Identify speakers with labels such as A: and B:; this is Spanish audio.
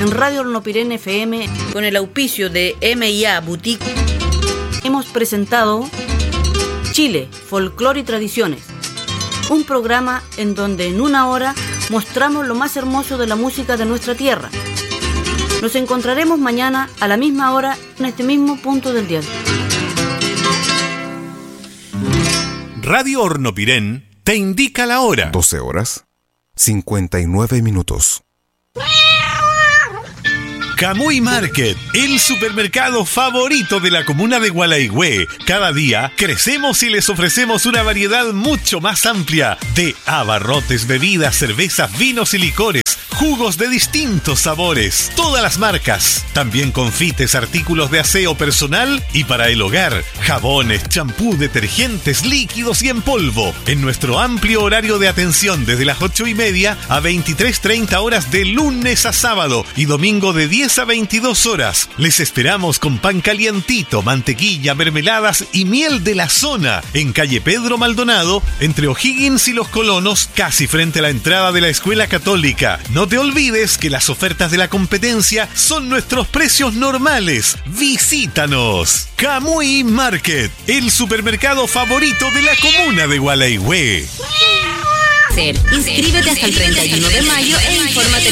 A: En Radio Hornopirén FM, con el auspicio de M&A Boutique, hemos presentado Chile, Folclore y Tradiciones, un programa en donde en una hora mostramos lo más hermoso de la música de nuestra tierra. Nos encontraremos mañana a la misma hora en este mismo punto del dial.
B: Radio Hornopirén te indica la hora.
C: 12 horas, 59 minutos.
B: Camuy Market, el supermercado favorito de la comuna de Gualaigüe. Cada día crecemos y les ofrecemos una variedad mucho más amplia de abarrotes, bebidas, cervezas, vinos y licores, jugos de distintos sabores, todas las marcas. También confites, artículos de aseo personal y para el hogar, jabones, champú, detergentes, líquidos y en polvo. En nuestro amplio horario de atención desde las 8:30 a 23:30 horas de lunes a sábado y domingo de 10 a 22 horas. Les esperamos con pan calientito, mantequilla, mermeladas y miel de la zona en calle Pedro Maldonado, entre O'Higgins y Los Colonos, casi frente a la entrada de la Escuela Católica. No te olvides que las ofertas de la competencia son nuestros precios normales. ¡Visítanos! Camuy Market, el supermercado favorito de la comuna de Gualaigüe.
D: Inscríbete hasta el 31 de mayo e infórmate